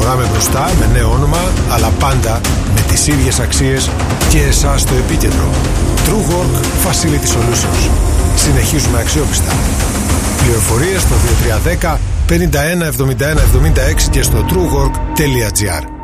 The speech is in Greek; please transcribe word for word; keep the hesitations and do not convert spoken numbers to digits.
Προχωράμε μπροστά με νέο όνομα, αλλά πάντα με τις ίδιες αξίες και εσάς στο επίκεντρο. TrueWork Facility Solutions. Συνεχίζουμε αξιόπιστα. Πληροφορίες στο δύο τρία ένα μηδέν πενήντα ένα εβδομήντα ένα εβδομήντα έξι και στο truework τελεία gr.